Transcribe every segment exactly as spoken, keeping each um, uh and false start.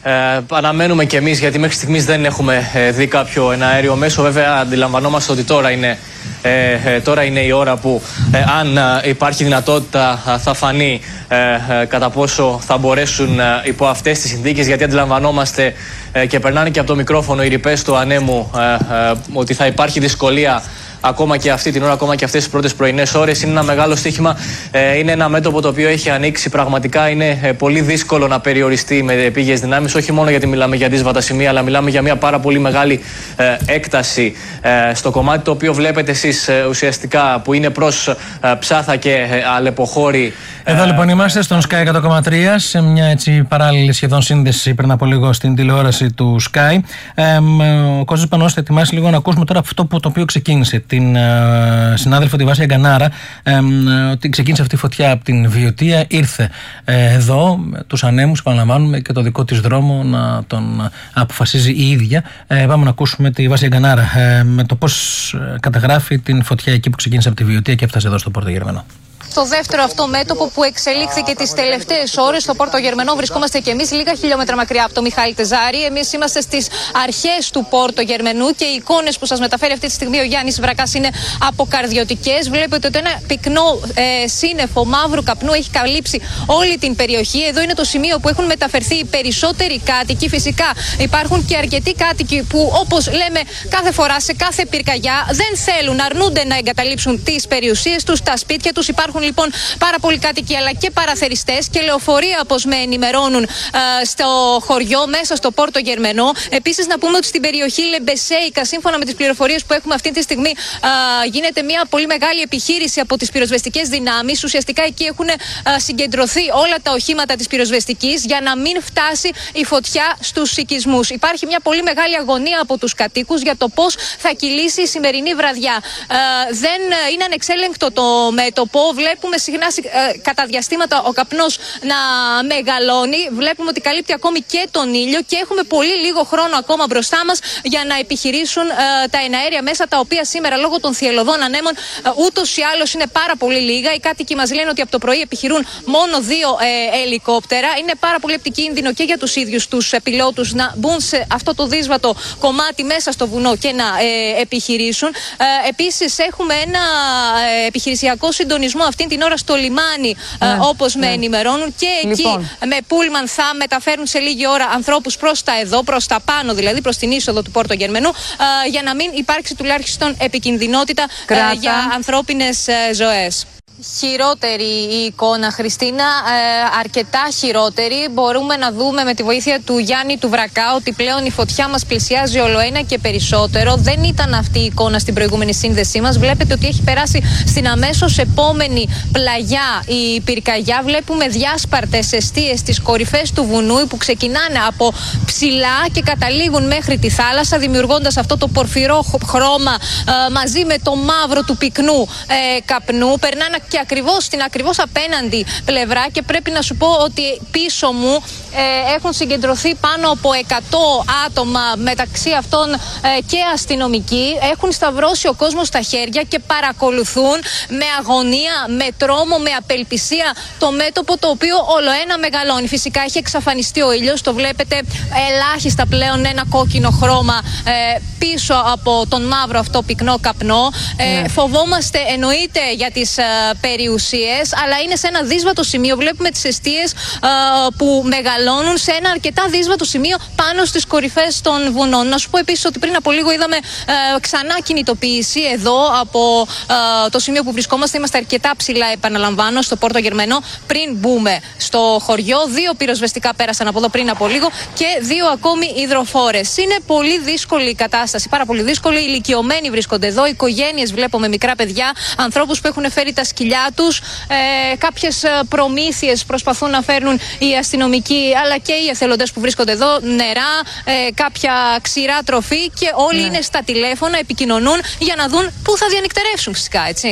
Ε, αναμένουμε κι εμείς, γιατί μέχρι στιγμής δεν έχουμε ε, δει κάποιο εναέριο μέσο. Βέβαια, αντιλαμβανόμαστε ότι τώρα είναι, ε, ε, τώρα είναι η ώρα που, ε, αν ε, υπάρχει δυνατότητα, ε, θα φανεί ε, ε, κατά πόσο θα μπορέσουν ε, υπό αυτές τις συνθήκες. Γιατί αντιλαμβανόμαστε ε, και περνάνε και από το μικρόφωνο οι ρηπές του ανέμου ε, ε, ότι θα υπάρχει δυσκολία. Ακόμα και αυτή την ώρα, ακόμα και αυτές τις πρώτες πρωινές ώρες. Είναι ένα μεγάλο στοίχημα. Ε, είναι ένα μέτωπο το οποίο έχει ανοίξει. Πραγματικά είναι ε, πολύ δύσκολο να περιοριστεί με επίγειες δυνάμεις. Όχι μόνο γιατί μιλάμε για δύσβατα σημεία, αλλά μιλάμε για μια πάρα πολύ μεγάλη ε, έκταση ε, στο κομμάτι το οποίο βλέπετε εσείς ε, ουσιαστικά, που είναι προς ε, Ψάθα και ε, Αλεποχώρη. Εδώ λοιπόν είμαστε στον Sky εκατό κόμμα τρία, σε μια έτσι παράλληλη σχεδόν σύνδεση πριν από λίγο στην τηλεόραση του Sky. Ε, ο Κώστας Πανός θα ετοιμάσει λίγο να ακούσουμε τώρα αυτό που, το οποίο ξεκίνησε. Την ε, συνάδελφο τη Βάσια Γκανάρα, ε, ότι ξεκίνησε αυτή η φωτιά από την Βιωτία, ήρθε ε, εδώ, τους ανέμους, επαναλαμβάνουμε, και το δικό της δρόμο να τον αποφασίζει η ίδια. Ε, πάμε να ακούσουμε τη Βάσια Γκανάρα ε, με το πώς καταγράφει την φωτιά εκεί που ξεκίνησε από τη Βιωτία και έφτασε εδώ στο Πόρτο Γερμανό. Το δεύτερο αυτό μέτωπο που εξελίχθηκε τις τελευταίες ώρες στο Πόρτο Γερμανό. Βρισκόμαστε και εμείς λίγα χιλιόμετρα μακριά από το Μιχάλη Τεζάρη. Εμείς είμαστε στις αρχές του Πόρτο Γερμανού και οι εικόνες που σας μεταφέρει αυτή τη στιγμή ο Γιάννης Βρακάς είναι αποκαρδιωτικές. Βλέπετε ότι ένα πυκνό ε, σύννεφο μαύρου καπνού έχει καλύψει όλη την περιοχή. Εδώ είναι το σημείο που έχουν μεταφερθεί οι περισσότεροι κάτοικοι. Φυσικά υπάρχουν και αρκετοί κάτοικοι που, όπως λέμε κάθε φορά σε κάθε πυρκαγιά, δεν θέλουν, αρνούνται να εγκαταλείψουν τις περιουσίες τους, τα σπίτια τους. Υπάρχουν λοιπόν πάρα πολλοί κάτοικοι αλλά και παραθεριστές και λεωφορεία, όπως με ενημερώνουν, ε, στο χωριό, μέσα στο Πόρτο Γερμανό. Επίσης, να πούμε ότι στην περιοχή Λεμπεσέικα, σύμφωνα με τις πληροφορίες που έχουμε αυτή τη στιγμή, ε, γίνεται μια πολύ μεγάλη επιχείρηση από τις πυροσβεστικές δυνάμεις. Ουσιαστικά εκεί έχουν ε, συγκεντρωθεί όλα τα οχήματα της πυροσβεστικής για να μην φτάσει η φωτιά στους οικισμούς. Υπάρχει μια πολύ μεγάλη αγωνία από τους κατοίκους για το πώς θα κυλήσει η σημερινή βραδιά. Ε, δεν είναι ανεξέλεγκτο το μέτωπο. Βλέπουμε συχνά ε, κατά διαστήματα ο καπνός να μεγαλώνει. Βλέπουμε ότι καλύπτει ακόμη και τον ήλιο και έχουμε πολύ λίγο χρόνο ακόμα μπροστά μας για να επιχειρήσουν ε, τα εναέρια μέσα, τα οποία σήμερα λόγω των θυελλωδών ανέμων ε, ούτως ή άλλως είναι πάρα πολύ λίγα. Οι κάτοικοι μας λένε ότι από το πρωί επιχειρούν μόνο δύο ε, ελικόπτερα. Είναι πάρα πολύ επικίνδυνο και για τους ίδιους τους ε, πιλότους να μπουν σε αυτό το δύσβατο κομμάτι μέσα στο βουνό και να ε, επιχειρήσουν. Ε, επίσης, έχουμε ένα ε, επιχειρησιακό συντονισμό αυτή την ώρα στο λιμάνι, ναι, ε, όπως ναι. με ενημερώνουν, και εκεί λοιπόν. με πούλμαν θα μεταφέρουν σε λίγη ώρα ανθρώπους προς τα εδώ, προς τα πάνω δηλαδή, προς την είσοδο του Πόρτο Γερμανού, ε, για να μην υπάρξει τουλάχιστον επικινδυνότητα ε, για ανθρώπινες ε, ζωές. Χειρότερη η εικόνα, Χριστίνα, ε, αρκετά χειρότερη. Μπορούμε να δούμε με τη βοήθεια του Γιάννη του Βρακά ότι πλέον η φωτιά μας πλησιάζει ολοένα και περισσότερο. Δεν ήταν αυτή η εικόνα στην προηγούμενη σύνδεσή μας. Βλέπετε ότι έχει περάσει στην αμέσως επόμενη πλαγιά η πυρκαγιά. Βλέπουμε διάσπαρτες εστίες στις κορυφές του βουνού που ξεκινάνε από ψηλά και καταλήγουν μέχρι τη θάλασσα, δημιουργώντας αυτό το πορφυρό χρώμα ε, μαζί με το μαύρο του πυκνού ε, καπνού. Περνάνε και ακριβώς στην ακριβώς απέναντι πλευρά, και πρέπει να σου πω ότι πίσω μου ε, έχουν συγκεντρωθεί πάνω από εκατό άτομα, μεταξύ αυτών ε, και αστυνομικοί. Έχουν σταυρώσει ο κόσμος στα χέρια και παρακολουθούν με αγωνία, με τρόμο, με απελπισία το μέτωπο, το οποίο ολοένα μεγαλώνει. Φυσικά έχει εξαφανιστεί ο ήλιος, το βλέπετε ελάχιστα πλέον ένα κόκκινο χρώμα ε, πίσω από τον μαύρο αυτό πυκνό καπνό. Ε, ναι. Φοβόμαστε εννοείται για τις ε, περιουσίες, αλλά είναι σε ένα δύσβατο σημείο. Βλέπουμε τις εστίες ε, που μεγαλώνουν σε ένα αρκετά δύσβατο σημείο πάνω στις κορυφές των βουνών. Να σου πω επίσης ότι πριν από λίγο είδαμε ε, ξανά κινητοποίηση εδώ από ε, το σημείο που βρισκόμαστε. Είμαστε αρκετά ψηλά, επαναλαμβάνω, στο Πόρτο Γερμανό. Πριν μπούμε στο χωριό, δύο πυροσβεστικά πέρασαν από εδώ πριν από λίγο και δύο ακόμη υδροφόρες. Είναι πολύ δύσκολη η κατάσταση, πάρα πολύ δύσκολη. Οι ηλικιωμένοι βρίσκονται εδώ, οικογένειες βλέπουμε, μικρά παιδιά, ανθρώπους που έχουν φέρει τα σκυλιά τους, ε, κάποιες προμήθειες προσπαθούν να φέρνουν οι αστυνομικοί αλλά και οι εθελοντές που βρίσκονται εδώ, νερά, ε, κάποια ξηρά τροφή, και όλοι ναι. είναι στα τηλέφωνα, επικοινωνούν για να δουν πού θα διανυκτερεύσουν, φυσικά, έτσι.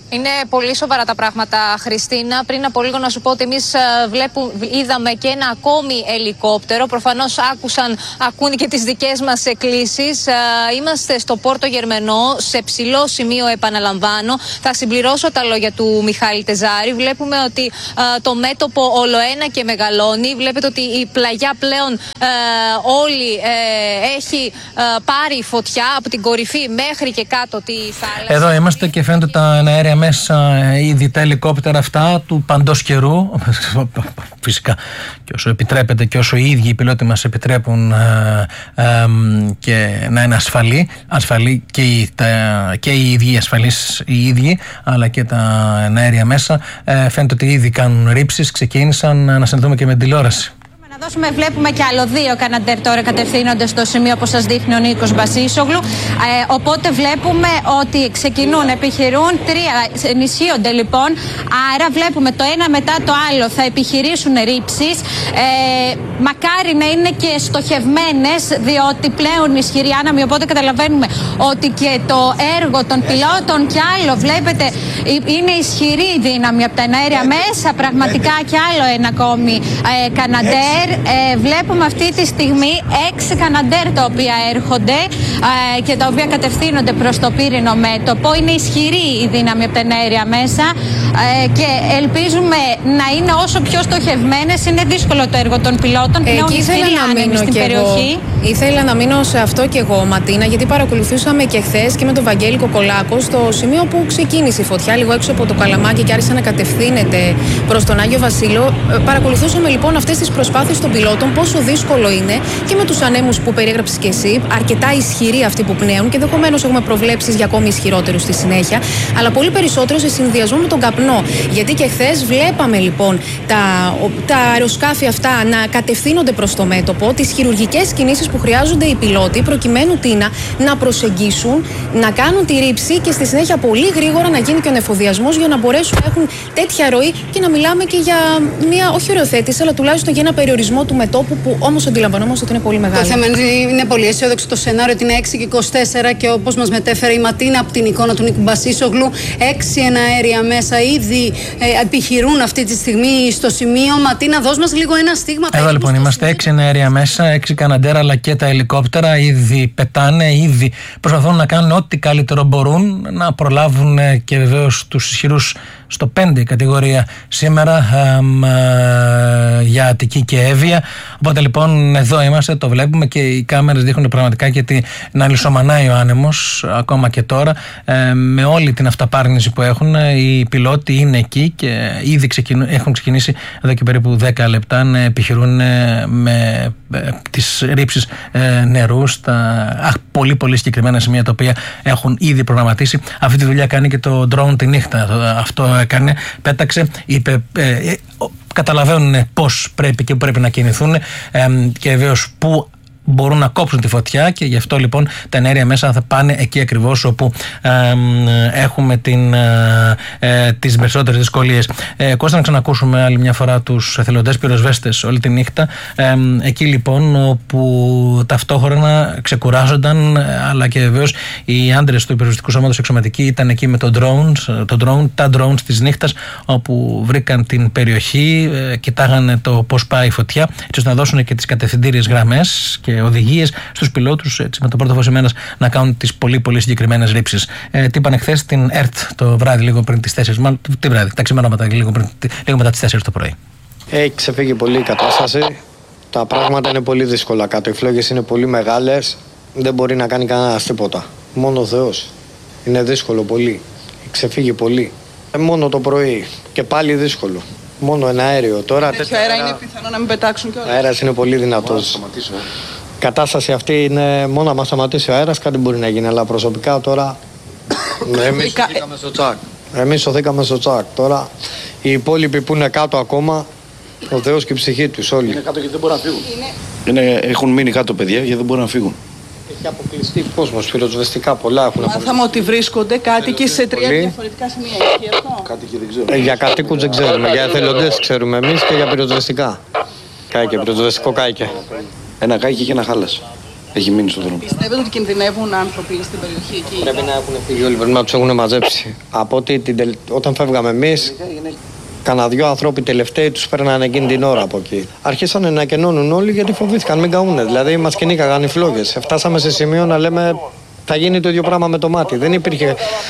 Είναι πολύ σοβαρά τα πράγματα, Χριστίνα. Πριν από λίγο να σου πω ότι εμείς είδαμε και ένα ακόμη ελικόπτερο. Προφανώς άκουσαν, ακούνε και τις δικές μας εκκλήσεις. Είμαστε στο Πόρτο Γερμενό, σε ψηλό σημείο, επαναλαμβάνω. Θα συμπληρώσω τα λόγια του Μιχάλη Τεζάρη. Βλέπουμε ότι το μέτωπο ολοένα και μεγαλώνει. Βλέπετε ότι η πλαγιά πλέον όλη έχει πάρει φωτιά από την κορυφή μέχρι και κάτω τη θάλασσα. Εδώ είμαστε και φαίνεται τα αέρια μέσα, ήδη τα ελικόπτερα αυτά του παντός καιρού. Φυσικά και όσο επιτρέπεται και όσο οι ίδιοι οι πιλότοι μας επιτρέπουν ε, ε, και να είναι ασφαλή, ασφαλή και, οι, τα, και οι ίδιοι ασφαλείς οι ίδιοι, αλλά και τα αέρια μέσα. Ε, φαίνεται ότι ήδη κάνουν ρήψεις, ξεκίνησαν να συνδεθούμε και με την τηλεόραση. Να δώσουμε, βλέπουμε και άλλο δύο Καναντέρ τώρα κατευθύνονται στο σημείο όπως σας δείχνει ο Νίκος Μπασίσογλου. Ε, οπότε βλέπουμε ότι ξεκινούν, επιχειρούν, τρία ενισχύονται λοιπόν. Άρα βλέπουμε το ένα μετά το άλλο θα επιχειρήσουν ρήψεις. Ε, μακάρι να είναι και στοχευμένες, διότι πλέον ισχυρή άναμη. Οπότε καταλαβαίνουμε ότι και το έργο των πιλότων κι άλλο, βλέπετε, είναι ισχυρή η δύναμη από τα εναέρια μέσα. Πραγματικά κι άλλο ένα ακόμη ε, Καναντέρ. Ε, βλέπουμε αυτή τη στιγμή έξι Καναντέρ τα οποία έρχονται ε, και τα οποία κατευθύνονται προς το πύρινο μέτωπο. Είναι ισχυρή η δύναμη από τα εναέρια μέσα ε, και ελπίζουμε να είναι όσο πιο στοχευμένες. Είναι δύσκολο το έργο των πιλότων. Πλέον ισχυρή άνεμη στην περιοχή. Ήθελα να μείνω σε αυτό και εγώ, Ματίνα, γιατί παρακολουθούσαμε και χθες και με τον Βαγγέλη Κοκολάκο στο σημείο που ξεκίνησε η φωτιά, λίγο έξω από το Καλαμάκι και άρχισε να κατευθύνεται προς τον Άγιο Βασίλειο. Παρακολουθούσαμε λοιπόν αυτές τις προσπάθειες των πιλότων, πόσο δύσκολο είναι και με τους ανέμους που περιέγραψες και εσύ, αρκετά ισχυροί αυτοί που πνέουν και ενδεχομένως έχουμε προβλέψεις για ακόμη ισχυρότερους στη συνέχεια, αλλά πολύ περισσότερο σε συνδυασμό με τον καπνό. Γιατί και χθες βλέπαμε λοιπόν τα, τα αεροσκάφη αυτά να κατευθύνονται προς το μέτωπο, τις χειρουργικές κινήσεις που χρειάζονται οι πιλότοι προκειμένου τίνα να προσεγγίσουν, να κάνουν τη ρήψη και στη συνέχεια πολύ γρήγορα να γίνει και ο νεφοδιασμός για να μπορέσουν να έχουν τέτοια ροή και να μιλάμε και για μια, όχι οριοθέτηση, αλλά τουλάχιστον για ένα περιορισμό του μετώπου που όμως αντιλαμβανόμαστε ότι είναι πολύ μεγάλο. Το θέμα είναι πολύ αισιόδοξο το σενάριο ότι είναι έξι και είκοσι τέσσερα και όπως μας μετέφερε η Ματίνα από την εικόνα του Νίκου Μπασίσογλου, έξι εναέρια μέσα ήδη ε, επιχειρούν αυτή τη στιγμή στο σημείο. Ματίνα, δώσ' μας λίγο ένα στίγμα. Εδώ λοιπόν είμαστε έξι εναέρια μέσα, έξι Καναντέρ αλλά και τα ελικόπτερα ήδη πετάνε, ήδη προσπαθούν να κάνουν ό,τι καλύτερο μπορούν, να προλάβουν και βεβαίως τους ισχυρούς στο πέντε κατηγορία σήμερα ε, ε, για Αττική και Εύβοια. Οπότε λοιπόν εδώ είμαστε, το βλέπουμε και οι κάμερες δείχνουν πραγματικά και τη, να λησομανάει ο άνεμος ακόμα και τώρα ε, με όλη την αυταπάρνηση που έχουν. Οι πιλότοι είναι εκεί και ήδη ξεκινούν, έχουν ξεκινήσει εδώ και περίπου δέκα λεπτά να επιχειρούν με ε, τις ρήψεις ε, νερού στα α, πολύ πολύ συγκεκριμένα σημεία τα οποία έχουν ήδη προγραμματίσει. Αυτή τη δουλειά κάνει και το drone τη νύχτα. Αυτό έκανε, πέταξε, είπε ε, ε, καταλαβαίνουν πώς πρέπει και πού πρέπει να κινηθούν ε, και βεβαίως πού μπορούν να κόψουν τη φωτιά και γι' αυτό λοιπόν τα εναέρια μέσα θα πάνε εκεί ακριβώς όπου ε, ε, έχουμε την, ε, ε, τις περισσότερες δυσκολίες. Ε, Κώστα, να ξανακούσουμε άλλη μια φορά τους εθελοντές πυροσβέστες όλη τη νύχτα. Ε, εκεί λοιπόν όπου ταυτόχρονα ξεκουράζονταν, αλλά και βεβαίως οι άντρες του πυροσβεστικού σώματος εξωματικοί ήταν εκεί με το drone, το drone, τα drones της νύχτας, όπου βρήκαν την περιοχή, ε, κοιτάγανε το πώς πάει η φωτιά, έτσι ώστε να δώσουν και τις κατευθυντήριες γραμμές και οδηγίες στους πιλότους, έτσι με το πρώτο φως ημέρας να κάνουν τις πολύ πολύ συγκεκριμένες ρήψεις. Ε, τι είπανε χθες στην ΕΡΤ το βράδυ, λίγο πριν τις τέσσερις, μάλλον τι βράδυ, τα ξημερώματα, λίγο, πριν, λίγο μετά τις τέσσερις το πρωί. Έχει ξεφύγει πολύ η κατάσταση. Τα πράγματα είναι πολύ δύσκολα κάτω. Οι φλόγες είναι πολύ μεγάλες. Δεν μπορεί να κάνει κανένας τίποτα. Μόνο ο Θεός. Είναι δύσκολο πολύ. Έχει ξεφύγει πολύ. Ε, μόνο το πρωί. Και πάλι δύσκολο. Μόνο ένα αέριο. Τώρα τέτοιο αέρα είναι πιθανό να μην πετάξουν κιόλας. Ο αέρας είναι πολύ δυνατός. Η κατάσταση αυτή είναι μόνο να σταματήσει ο αέρας, κάτι μπορεί να γίνει. Αλλά προσωπικά τώρα. Εμείς σωθήκαμε στο τσάκ. Εμείς σωθήκαμε στο τσάκ. Τώρα οι υπόλοιποι που είναι κάτω ακόμα, ο Θεός και η ψυχή τους όλοι. Είναι κάτω γιατί δεν μπορούν να φύγουν. Είναι... Είναι, έχουν μείνει κάτω παιδιά γιατί δεν μπορούν να φύγουν. Έχει αποκλειστεί κόσμος, πυροσβεστικά πολλά έχουν αποκλειστεί. Μάθαμε ότι βρίσκονται κάτοικοι σε τρία διαφορετικά σημεία. Έχει αυτό. Κάτοικοι δεν ξέρουμε. Ε, για κατοίκους δεν ξέρουμε. Για εθελοντές ξέρουμε εμείς και για πυροσβεστικά. Κάηκε, πυροσβεστικό κάηκε. Ένα κάηκε και ένα χάλασε. έχει μείνει στον δρόμο. Πιστεύετε ότι κινδυνεύουν άνθρωποι στην περιοχή εκεί? Πρέπει να έχουν φύγει όλοι, πρέπει να τους έχουν μαζέψει. Από ότι την τελ... όταν φεύγαμε εμείς, κανένα δυο άνθρωποι τελευταίοι τους παίρνανε εκείνη την ώρα από εκεί. Αρχίσανε να κενώνουν όλοι γιατί φοβήθηκαν, μην καούνε. Δηλαδή μας κυνήγαγαν οι φλόγες. Φτάσαμε σε σημείο να λέμε θα γίνει το ίδιο πράγμα με το μάτι. Δεν υπήρχε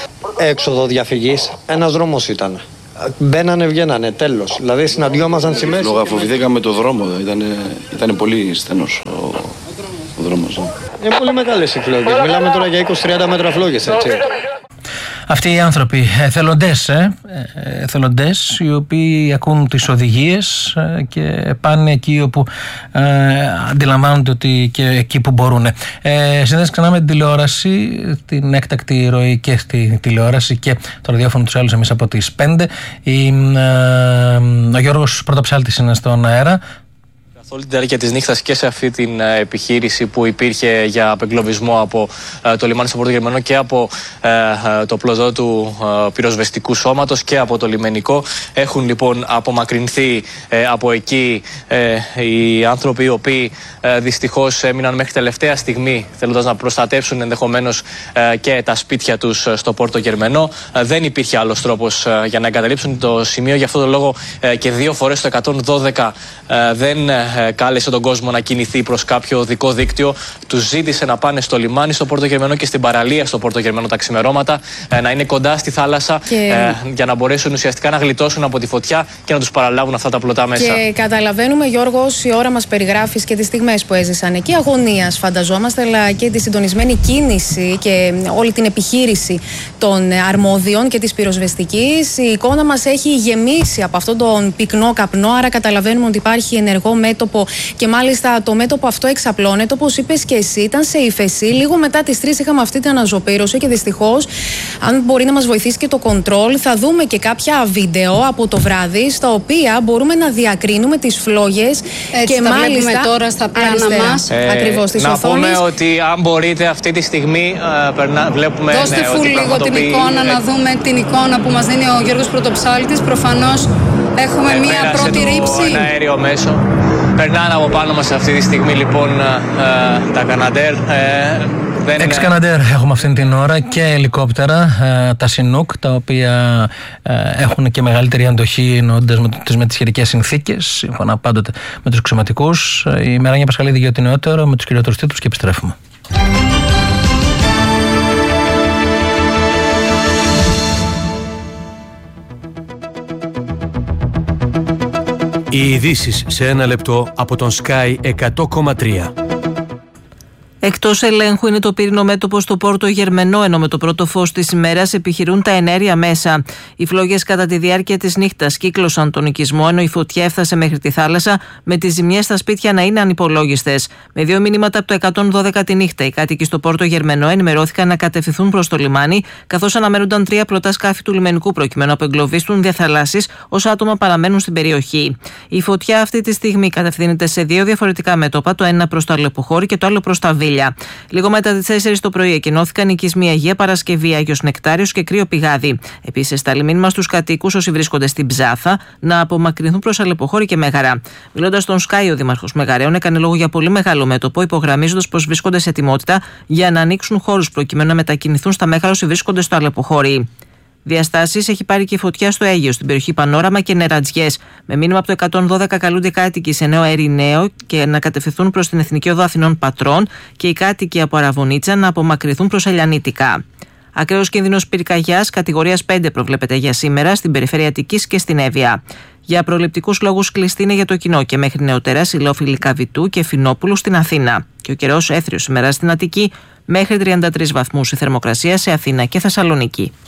έξοδο διαφυγής. Ένας δρόμος ήταν. Μπαίνανε, βγαίνανε, τέλος. Δηλαδή συναντιόμασταν στη μέση. Φοβηθήκαμε το δρόμο, ήταν, ήταν πολύ στενός ο, ο δρόμος. Είναι πολύ μεγάλες οι φλόγες. Μιλάμε τώρα για είκοσι με τριάντα μέτρα φλόγες, έτσι. Αυτοί οι άνθρωποι, εθελοντές, ε, εθελοντές οι οποίοι ακούν τις οδηγίες ε, και πάνε εκεί όπου ε, αντιλαμβάνονται ότι και εκεί που μπορούν. Ε, Συνδέσεις ξανά με την τηλεόραση, την έκτακτη ροή και στη τηλεόραση και το ραδιόφωνο τους άλλους εμείς από τις πέντε. Η, ε, ο Γιώργος Πρωτοψάλτης είναι στον αέρα. Όλη την διάρκεια της νύχτας και σε αυτή την uh, επιχείρηση που υπήρχε για απεγκλωβισμό από uh, το λιμάνι στο Πόρτο Γερμανό και από uh, uh, το πλωτό του uh, πυροσβεστικού σώματος και από το λιμενικό, έχουν λοιπόν απομακρυνθεί uh, από εκεί uh, οι άνθρωποι οι οποίοι uh, δυστυχώς έμειναν μέχρι τελευταία στιγμή θέλοντας να προστατεύσουν ενδεχομένως uh, και τα σπίτια τους στο Πόρτο Γερμανό. Uh, δεν υπήρχε άλλος τρόπος uh, για να εγκαταλείψουν το σημείο, γι' αυτό το λόγο uh, και δύο φορές το εκατόν δώδεκα uh, δεν uh, κάλεσε τον κόσμο να κινηθεί προς κάποιο οδικό δίκτυο. Τους ζήτησε να πάνε στο λιμάνι στο Πόρτο Γερμανό και στην παραλία στο Πόρτο Γερμανό τα ξημερώματα, να είναι κοντά στη θάλασσα και... ε, για να μπορέσουν ουσιαστικά να γλιτώσουν από τη φωτιά και να τους παραλάβουν αυτά τα πλωτά μέσα. Και καταλαβαίνουμε, Γιώργο, όση ώρα μας περιγράφεις και τις στιγμές που έζησαν εκεί, αγωνίας φανταζόμαστε, αλλά και τη συντονισμένη κίνηση και όλη την επιχείρηση των αρμόδιων και της πυροσβεστικής. Η εικόνα μας έχει γεμίσει από αυτόν τον πυκνό καπνό, άρα καταλαβαίνουμε ότι υπάρχει ενεργό μέτωπο και μάλιστα το μέτωπο αυτό εξαπλώνεται, όπως είπες και εσύ, ήταν σε ύφεση. Λίγο μετά τις τρεις είχαμε αυτή την αναζωπήρωση και δυστυχώς, αν μπορεί να μας βοηθήσει και το κοντρόλ, θα δούμε και κάποια βίντεο από το βράδυ, στα οποία μπορούμε να διακρίνουμε τις φλόγες. Έτσι, και τα μάλιστα βλέπουμε τώρα στα πλάνα μας. Ε, Ακριβώς στις να οθόνες. πούμε ότι αν μπορείτε αυτή τη στιγμή ε, περνά, βλέπουμε. Δώστε ναι, φουλ λίγο πραγματοποιεί... την εικόνα, να δούμε την εικόνα που μας δίνει ο Γιώργος Πρωτοψάλτης. Προφανώς έχουμε ε, μία πρώτη ρήψη. Ένα αέριο μέσο. Περνάνε από πάνω μας αυτή τη στιγμή λοιπόν ε, τα Καναντέρ. Ε, Έξι Καναντέρ έχουμε αυτήν την ώρα και ελικόπτερα, ε, τα Σινούκ, τα οποία ε, έχουν και μεγαλύτερη αντοχή εννοώντας με, με τις χειρικές συνθήκες, σύμφωνα πάντοτε με τους αξιωματικούς. Η Μεράνια Πασχαλίδη για το νεότερο με τους κυριότερους τίτλους και επιστρέφουμε. Οι ειδήσεις σε ένα λεπτό από τον Sky εκατό κόμμα τρία. Εκτός ελέγχου είναι το πύρινο μέτωπο στο Πόρτο Γερμανό, ενώ με το πρώτο φως της ημέρας επιχειρούν τα εναέρια μέσα. Οι φλόγες κατά τη διάρκεια της νύχτας κύκλωσαν τον οικισμό, ενώ η φωτιά έφτασε μέχρι τη θάλασσα, με τις ζημιές στα σπίτια να είναι ανυπολόγιστες. Με δύο μηνύματα από το εκατόν δώδεκα τη νύχτα, οι κάτοικοι στο Πόρτο Γερμανό ενημερώθηκαν να κατευθυνθούν προς το λιμάνι, καθώς αναμένονταν τρία πλωτά σκάφη του λιμενικού προκειμένου να απεγκλωβίσουν διαθαλάσσεις όσοι άτομα παραμένουν στην περιοχή. Η φωτιά αυτή τη στιγμή κατευθύνεται σε δύο διαφορετικά μέτωπα, το ένα προς το Αλεποχώρι και το άλλο προς τα Βίλια. Λίγο μετά τις τέσσερις το πρωί εκενώθηκαν οικισμοί Αγία Παρασκευή, Άγιος Νεκτάριος και Κρύο Πηγάδι. Επίσης, στάλει μήνυμα στους κατοίκους όσοι βρίσκονται στην Ψάθα να απομακρυνθούν προς Αλεποχώρι και Μέγαρα. Μιλώντας στον Sky, ο Δήμαρχος Μεγαρέων έκανε λόγο για πολύ μεγάλο μέτωπο, υπογραμμίζοντας πως βρίσκονται σε ετοιμότητα για να ανοίξουν χώρους προκειμένου να μετακινηθούν στα Μέγαρα όσοι βρίσκονται στο Αλεποχώρι. Διαστάσεις έχει πάρει και η φωτιά στο Αίγαιο, στην περιοχή Πανόραμα και Νερατζιές. Με μήνυμα από το εκατόν δώδεκα καλούνται οι κάτοικοι σε Νέο Ερηναίο και να κατευθυνθούν προς την Εθνική Οδό Αθηνών Πατρών και οι κάτοικοι από Αραβωνίτσα να απομακρυνθούν προς Ελιανίτικα. Ακραίος κίνδυνος πυρκαγιάς κατηγορίας πέντε προβλέπεται για σήμερα στην περιφέρεια Αττικής και στην Εύβοια. Για προληπτικούς λόγους κλειστή είναι για το κοινό και μέχρι νεοτέρα Ηλιόφυλλη Καβιτού και Φινόπουλου στην Αθήνα. Και ο καιρός έθριος σήμερα στην Αττική, μέχρι τριάντα τρεις βαθμούς η θερμοκρασία σε Αθήνα και Θεσσαλονίκη.